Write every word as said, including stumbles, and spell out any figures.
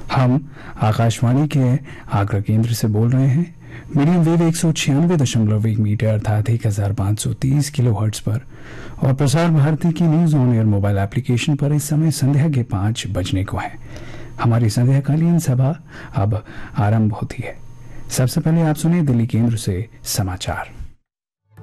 हम आकाशवाणी के आगरा केंद्र से बोल रहे हैं। मीडियम वेव एक सौ छियानवे दशमलव एक मीटर अर्थात एक हजार पाँच सौ तीस किलो हर्ट्ज पर और प्रसार भारती की news on air mobile application पर इस समय संध्या के पाँच बजने को है। हमारी संध्याकालीन सभा अब आरंभ होती है। सबसे पहले आप सुने दिल्ली केंद्र से समाचार।